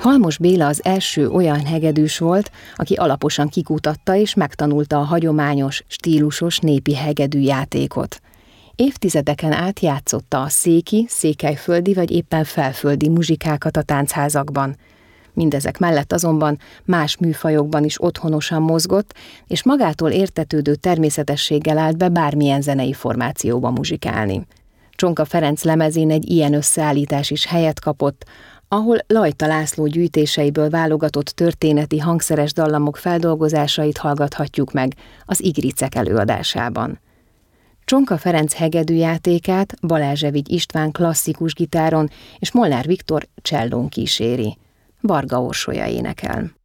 Halmos Béla az első olyan hegedűs volt, aki alaposan kikutatta és megtanulta a hagyományos, stílusos népi hegedűjátékot. Évtizedeken át játszotta a széki, székelyföldi vagy éppen felföldi muzsikákat a táncházakban. Mindezek mellett azonban más műfajokban is otthonosan mozgott, és magától értetődő természetességgel állt be bármilyen zenei formációba muzsikálni. Csonka Ferenc lemezén egy ilyen összeállítás is helyet kapott, ahol Lajta László gyűjtéseiből válogatott történeti hangszeres dallamok feldolgozásait hallgathatjuk meg az Igricek előadásában. Csonka Ferenc hegedűjátékát Balázsevigy István klasszikus gitáron és Molnár Viktor csellón kíséri. Varga Orsolya énekel.